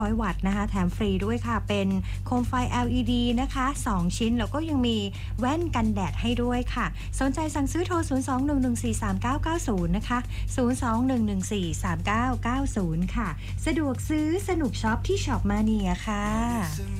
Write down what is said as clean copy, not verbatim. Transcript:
100 วัตต์นะคะแถมฟรีด้วยค่ะเป็นโคมไฟ LED นะคะ2ชิ้นแล้วก็ยังมีแว่นกันแดดให้ด้วยค่ะสนใจสั่งซื้อโทร 02-114-3990 นะคะ 02-114-3990 ค่ะสะดวกซื้อสนุกช็อปที่ช็อปมาเนียค่ะ